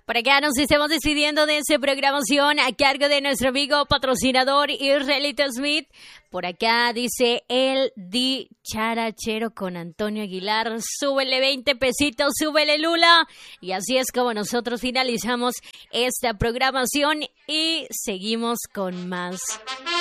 Por acá nos estamos despidiendo de esta programación a cargo de nuestro amigo patrocinador Israelito Smith. Por acá dice el dicharachero con Antonio Aguilar. Súbele 20 pesitos, súbele Lula. Y así es como nosotros finalizamos esta programación y seguimos con más.